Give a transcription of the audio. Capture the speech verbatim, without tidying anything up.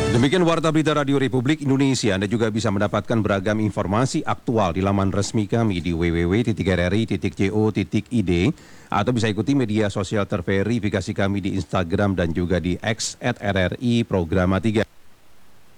Demikian Warta Berita Radio Republik Indonesia. Anda juga bisa mendapatkan beragam informasi aktual di laman resmi kami di w w w titik r r i titik co titik i d atau bisa ikuti media sosial terverifikasi kami di Instagram dan juga di X at R R I Programa tiga.